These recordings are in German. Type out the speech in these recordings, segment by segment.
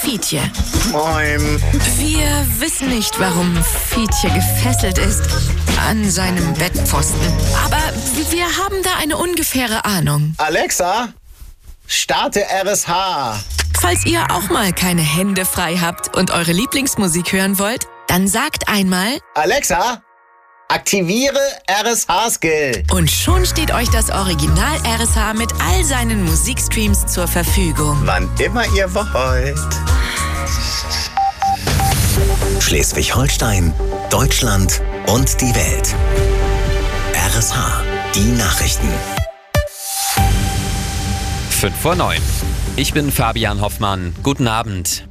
Fietje. Moin. Wir wissen nicht, warum Fietje gefesselt ist an seinem Bettpfosten. Aber wir haben da eine ungefähre Ahnung. Alexa, starte RSH. Falls ihr auch mal keine Hände frei habt und eure Lieblingsmusik hören wollt, dann sagt einmal: Alexa, aktiviere RSH-Skill. Und schon steht euch das Original RSH mit all seinen Musikstreams zur Verfügung. Wann immer ihr wollt. Schleswig-Holstein, Deutschland und die Welt. RSH, die Nachrichten. 8:55. Ich bin Fabian Hoffmann. Guten Abend.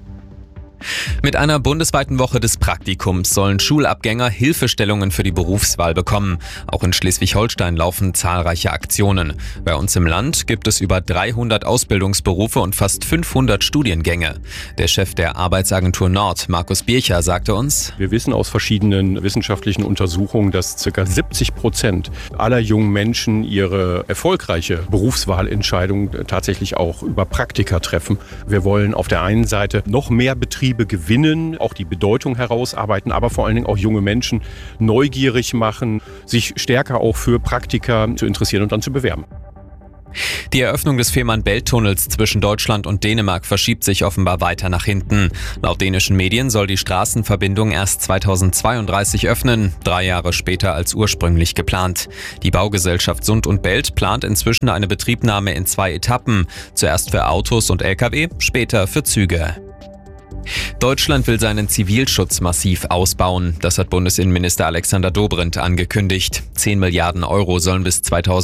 Mit einer bundesweiten Woche des Praktikums sollen Schulabgänger Hilfestellungen für die Berufswahl bekommen. Auch in Schleswig-Holstein laufen zahlreiche Aktionen. Bei uns im Land gibt es über 300 Ausbildungsberufe und fast 500 Studiengänge. Der Chef der Arbeitsagentur Nord, Markus Bircher, sagte uns: Wir wissen aus verschiedenen wissenschaftlichen Untersuchungen, dass ca. 70% aller jungen Menschen ihre erfolgreiche Berufswahlentscheidung tatsächlich auch über Praktika treffen. Wir wollen auf der einen Seite noch mehr Betriebe gewinnen, auch die Bedeutung herausarbeiten, aber vor allen Dingen auch junge Menschen neugierig machen, sich stärker auch für Praktika zu interessieren und dann zu bewerben. Die Eröffnung des Fehmarn-Belt-Tunnels zwischen Deutschland und Dänemark verschiebt sich offenbar weiter nach hinten. Laut dänischen Medien soll die Straßenverbindung erst 2032 öffnen, 3 Jahre später als ursprünglich geplant. Die Baugesellschaft Sund und Belt plant inzwischen eine Betriebnahme in 2 Etappen, zuerst für Autos und Lkw, später für Züge. Deutschland will seinen Zivilschutz massiv ausbauen. Das hat Bundesinnenminister Alexander Dobrindt angekündigt. 10 Milliarden Euro sollen bis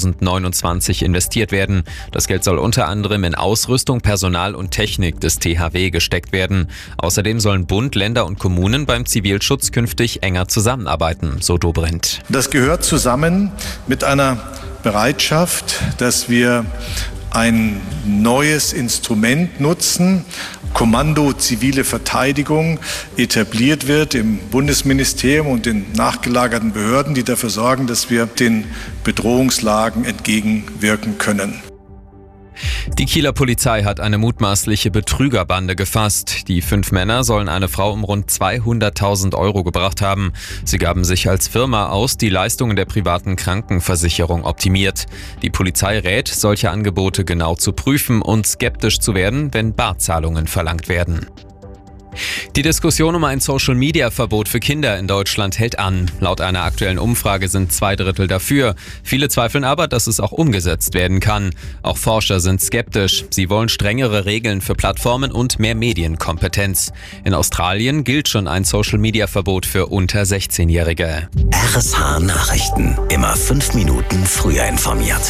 2029 investiert werden. Das Geld soll unter anderem in Ausrüstung, Personal und Technik des THW gesteckt werden. Außerdem sollen Bund, Länder und Kommunen beim Zivilschutz künftig enger zusammenarbeiten, so Dobrindt. Das gehört zusammen mit einer Bereitschaft, dass wir ein neues Instrument nutzen, Kommando Zivile Verteidigung, etabliert wird im Bundesministerium und den nachgelagerten Behörden, die dafür sorgen, dass wir den Bedrohungslagen entgegenwirken können. Die Kieler Polizei hat eine mutmaßliche Betrügerbande gefasst. Die 5 Männer sollen eine Frau um rund 200.000 Euro gebracht haben. Sie gaben sich als Firma aus, die Leistungen der privaten Krankenversicherung optimiert. Die Polizei rät, solche Angebote genau zu prüfen und skeptisch zu werden, wenn Barzahlungen verlangt werden. Die Diskussion um ein Social-Media-Verbot für Kinder in Deutschland hält an. Laut einer aktuellen Umfrage sind 2/3 dafür. Viele zweifeln aber, dass es auch umgesetzt werden kann. Auch Forscher sind skeptisch. Sie wollen strengere Regeln für Plattformen und mehr Medienkompetenz. In Australien gilt schon ein Social-Media-Verbot für unter 16-Jährige. RSH Nachrichten. Immer 5 Minuten früher informiert.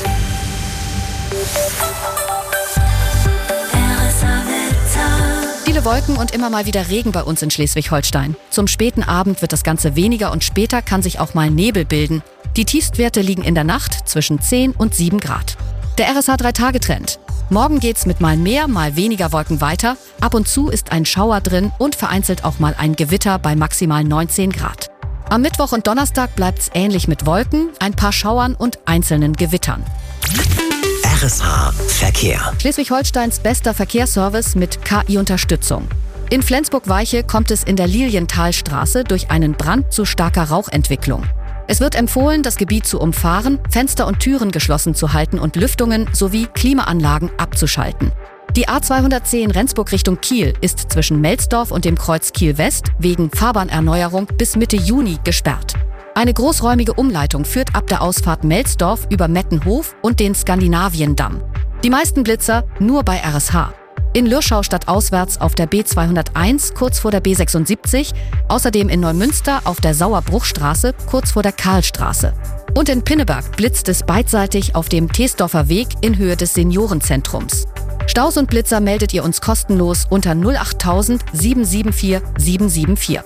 Viele Wolken und immer mal wieder Regen bei uns in Schleswig-Holstein. Zum späten Abend wird das Ganze weniger und später kann sich auch mal Nebel bilden. Die Tiefstwerte liegen in der Nacht zwischen 10 und 7 Grad. Der RSH 3-Tage-Trend. Morgen geht's mit mal mehr, mal weniger Wolken weiter. Ab und zu ist ein Schauer drin und vereinzelt auch mal ein Gewitter bei maximal 19 Grad. Am Mittwoch und Donnerstag bleibt's ähnlich mit Wolken, ein paar Schauern und einzelnen Gewittern. RSH Verkehr. Schleswig-Holsteins bester Verkehrsservice mit KI-Unterstützung. In Flensburg-Weiche kommt es in der Lilienthalstraße durch einen Brand zu starker Rauchentwicklung. Es wird empfohlen, das Gebiet zu umfahren, Fenster und Türen geschlossen zu halten und Lüftungen sowie Klimaanlagen abzuschalten. Die A210 Rendsburg Richtung Kiel ist zwischen Melsdorf und dem Kreuz Kiel-West wegen Fahrbahnerneuerung bis Mitte Juni gesperrt. Eine großräumige Umleitung führt ab der Ausfahrt Melsdorf über Mettenhof und den Skandinaviendamm. Die meisten Blitzer nur bei RSH. In Lürschau stadtauswärts auf der B201 kurz vor der B76, außerdem in Neumünster auf der Sauerbruchstraße kurz vor der Karlstraße. Und in Pinneberg blitzt es beidseitig auf dem Teesdorfer Weg in Höhe des Seniorenzentrums. Staus und Blitzer meldet ihr uns kostenlos unter 08000 774 774.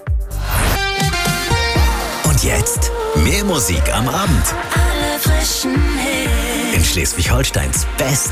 Und jetzt mehr Musik am Abend. Alle frischen Hits. In Schleswig-Holsteins Best